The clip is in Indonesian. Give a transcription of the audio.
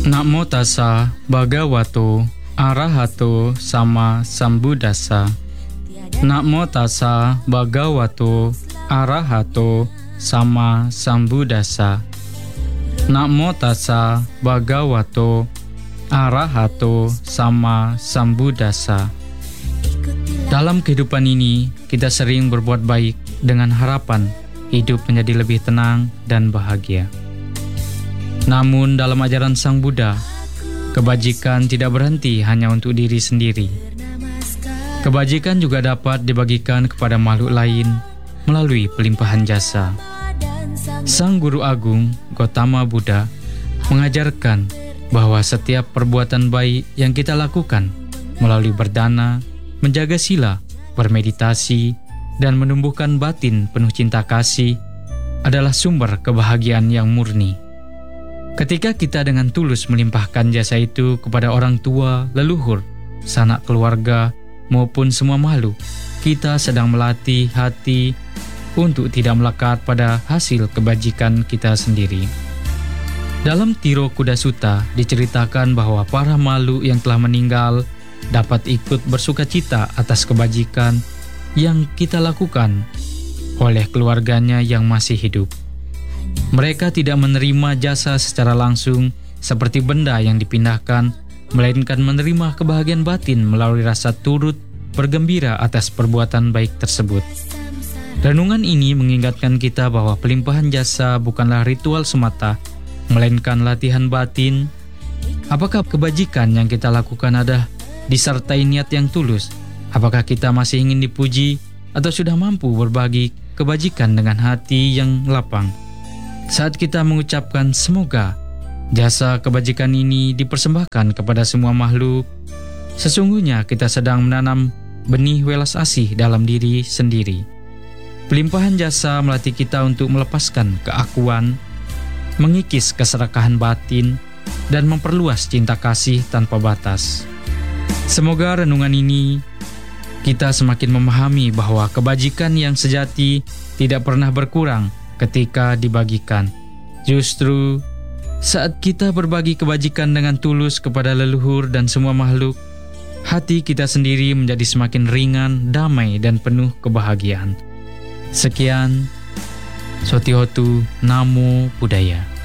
Namo tassa bhagavato arahato sama sambuddhassa. Namo tassa bhagavato arahato sama sambuddhassa. Namo tassa bhagavato arahato sama sambuddhassa. Dalam kehidupan ini, kita sering berbuat baik dengan harapan hidup menjadi lebih tenang dan bahagia. Namun dalam ajaran Sang Buddha, kebajikan tidak berhenti hanya untuk diri sendiri. Kebajikan juga dapat dibagikan kepada makhluk lain melalui pelimpahan jasa. Sang Guru Agung, Gautama Buddha, mengajarkan bahwa setiap perbuatan baik yang kita lakukan melalui berdana, menjaga sila, bermeditasi, dan menumbuhkan batin penuh cinta kasih adalah sumber kebahagiaan yang murni. Ketika kita dengan tulus melimpahkan jasa itu kepada orang tua, leluhur, sanak keluarga, maupun semua makhluk, kita sedang melatih hati untuk tidak melekat pada hasil kebajikan kita sendiri. Dalam Tiro Kuda Sutta diceritakan bahwa para makhluk yang telah meninggal dapat ikut bersukacita atas kebajikan yang kita lakukan oleh keluarganya yang masih hidup. Mereka tidak menerima jasa secara langsung seperti benda yang dipindahkan, melainkan menerima kebahagiaan batin melalui rasa turut bergembira atas perbuatan baik tersebut. Renungan ini mengingatkan kita bahwa pelimpahan jasa bukanlah ritual semata, melainkan latihan batin. Apakah kebajikan yang kita lakukan ada disertai niat yang tulus? Apakah kita masih ingin dipuji atau sudah mampu berbagi kebajikan dengan hati yang lapang? Saat kita mengucapkan semoga jasa kebajikan ini dipersembahkan kepada semua makhluk, sesungguhnya kita sedang menanam benih welas asih dalam diri sendiri. Pelimpahan jasa melatih kita untuk melepaskan keakuan, mengikis keserakahan batin, dan memperluas cinta kasih tanpa batas. Semoga renungan ini kita semakin memahami bahwa kebajikan yang sejati tidak pernah berkurang ketika dibagikan. Justru saat kita berbagi kebajikan dengan tulus kepada leluhur dan semua makhluk, hati kita sendiri menjadi semakin ringan, damai, dan penuh kebahagiaan. Sekian, Sotihotu Namo Buddhaya.